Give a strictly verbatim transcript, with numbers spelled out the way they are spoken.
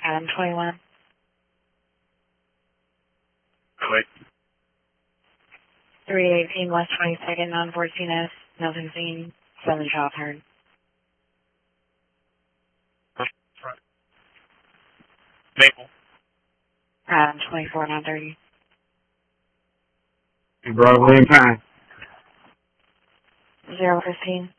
Adam twenty-one. Wait. three eighteen West twenty-second, non fourteen S, nothing seen, seven shots heard. Front. Maple. Adam twenty-four, nine thirty. Broadway and Pine. zero fifteen.